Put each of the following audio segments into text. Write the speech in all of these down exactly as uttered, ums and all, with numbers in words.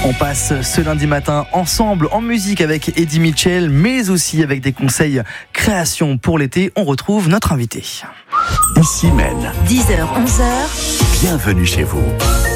On passe ce lundi matin ensemble en musique avec Eddie Mitchell, mais aussi avec des conseils création pour l'été. On retrouve notre invité. Ici Mène. dix heures, onze heures. Bienvenue chez vous.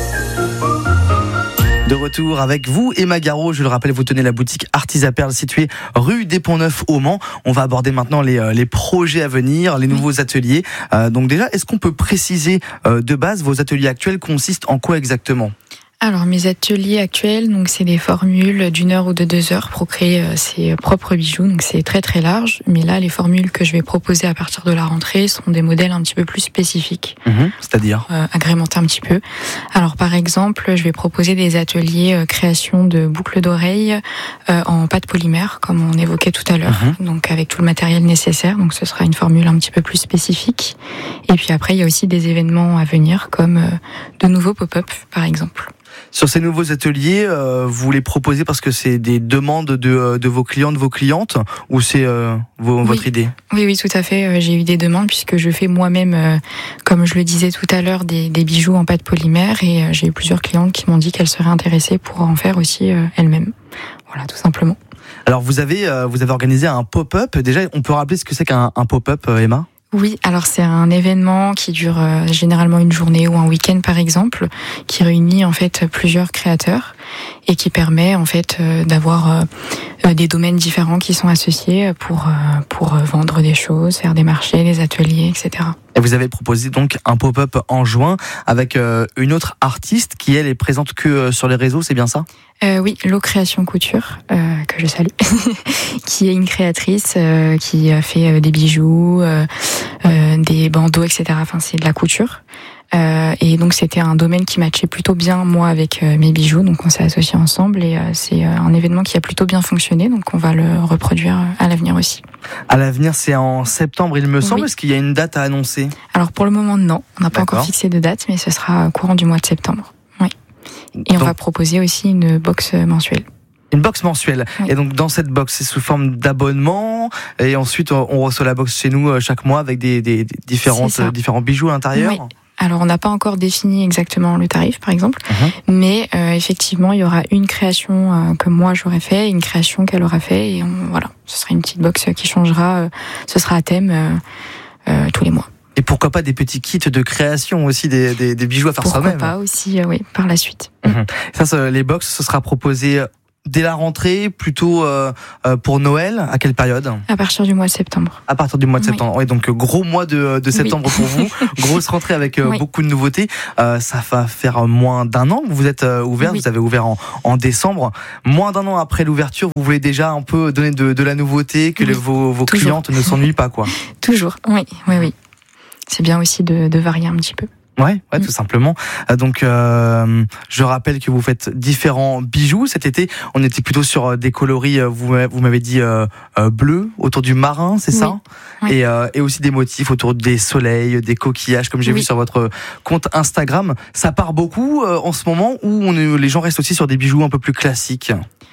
De retour avec vous, Emma Garot. Je le rappelle, vous tenez la boutique Artisaperle située rue des Ponts-Neufs au Mans. On va aborder maintenant les, les projets à venir, les nouveaux ateliers. Euh, donc déjà, est-ce qu'on peut préciser euh, de base, vos ateliers actuels consistent en quoi exactement ? Alors mes ateliers actuels, donc c'est des formules d'une heure ou de deux heures pour créer euh, ses propres bijoux, donc c'est très très large. Mais là, les formules que je vais proposer à partir de la rentrée sont des modèles un petit peu plus spécifiques, mmh, c'est-à-dire euh, agrémentés un petit peu. Alors par exemple, je vais proposer des ateliers euh, création de boucles d'oreilles euh, en pâte polymère, comme on évoquait tout à l'heure, mmh. donc avec tout le matériel nécessaire. Donc ce sera une formule un petit peu plus spécifique. Et puis après, il y a aussi des événements à venir, comme euh, de nouveaux pop-up, par exemple. Sur ces nouveaux ateliers, euh, vous les proposez parce que c'est des demandes de, de vos clients, de vos clientes, ou c'est euh, vos, oui. votre idée ? Oui, oui, tout à fait. J'ai eu des demandes puisque je fais moi-même, euh, comme je le disais tout à l'heure, des, des bijoux en pâte polymère et euh, j'ai eu plusieurs clientes qui m'ont dit qu'elles seraient intéressées pour en faire aussi euh, elles-mêmes. Voilà, tout simplement. Alors vous avez, euh, vous avez organisé un pop-up. Déjà, on peut rappeler ce que c'est qu'un un pop-up, euh, Emma ? Oui, alors c'est un événement qui dure euh, généralement une journée ou un week-end par exemple, qui réunit en fait plusieurs créateurs et qui permet en fait euh, d'avoir euh, des domaines différents qui sont associés pour euh, pour vendre des choses, faire des marchés, des ateliers, et cetera. Et vous avez proposé donc un pop-up en juin avec euh, une autre artiste qui elle est présente que euh, sur les réseaux, c'est bien ça ? Euh, oui, Lo Création Couture, euh, que je salue, qui est une créatrice euh, qui fait euh, des bijoux, euh, euh, des bandeaux, et cetera. Enfin, c'est de la couture. Euh, et donc, c'était un domaine qui matchait plutôt bien, moi, avec euh, mes bijoux. Donc, on s'est associés ensemble et euh, c'est euh, un événement qui a plutôt bien fonctionné. Donc, on va le reproduire à l'avenir aussi. À l'avenir, c'est en septembre, il me semble. Oui. Est-ce qu'il y a une date à annoncer ? Alors, pour le moment, non. On n'a pas D'accord. encore fixé de date, mais ce sera au courant du mois de septembre. Oui. Et donc, on va proposer aussi une box mensuelle. Une box mensuelle. Oui. Et donc dans cette box, c'est sous forme d'abonnement. Et ensuite, on reçoit la box chez nous chaque mois avec des, des, des différentes, différents bijoux à l'intérieur. Oui. Alors on n'a pas encore défini exactement le tarif, par exemple, uh-huh. mais euh, effectivement, il y aura une création euh, que moi j'aurais fait, et une création qu'elle aura fait, et on, voilà, ce sera une petite box qui changera. Euh, ce sera à thème euh, euh, tous les mois. Et pourquoi pas des petits kits de création aussi, des, des, des bijoux à faire pourquoi soi-même. Pourquoi pas aussi, euh, oui, par la suite. Uh-huh. Ça, ça, les box, ce sera proposé dès la rentrée, plutôt euh, pour Noël. À quelle période ? À partir du mois de septembre. À partir du mois de oui. septembre. Oui, donc gros mois de, de septembre oui. pour vous. Grosse rentrée avec euh, oui. beaucoup de nouveautés. Euh, ça va faire moins d'un an que vous êtes euh, ouvert. Oui. Vous avez ouvert en, en décembre. Moins d'un an après l'ouverture, vous voulez déjà un peu donner de, de la nouveauté, que oui. les, vos, vos clientes ne s'ennuient pas, quoi. Toujours. Oui, oui, oui. C'est bien aussi de, de varier un petit peu. Ouais, ouais, tout simplement. Donc, euh, je rappelle que vous faites différents bijoux. Cet été, on était plutôt sur des coloris. Vous, vous m'avez dit euh, euh, bleu autour du marin, c'est oui. ça oui. Et, euh, et aussi des motifs autour des soleils, des coquillages, comme j'ai oui. vu sur votre compte Instagram. Ça part beaucoup euh, en ce moment, où on est, les gens restent aussi sur des bijoux un peu plus classiques.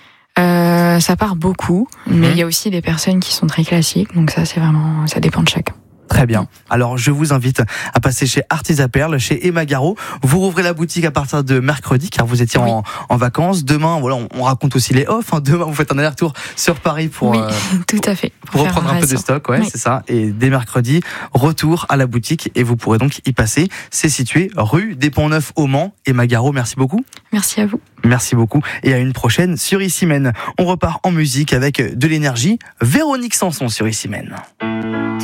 Euh, ça part beaucoup, mmh. mais il y a aussi des personnes qui sont très classiques. Donc ça, c'est vraiment, ça dépend de chacun. Très bien. Alors, je vous invite à passer chez Artisaperle, chez Emma Garot. Vous rouvrez la boutique à partir de mercredi, car vous étiez oui. en, en vacances. Demain, voilà, on, on raconte aussi les off. Hein. Demain, vous faites un aller-retour sur Paris pour, oui, euh, tout à fait. pour, pour reprendre un, un peu de stock. Ouais, oui. c'est ça. Et dès mercredi, retour à la boutique et vous pourrez donc y passer. C'est situé rue des Ponts-Neufs au Mans. Emma Garot, merci beaucoup. Merci à vous. Merci beaucoup. Et à une prochaine sur Ici Mène. On repart en musique avec de l'énergie. Véronique Sanson sur Ici Mène.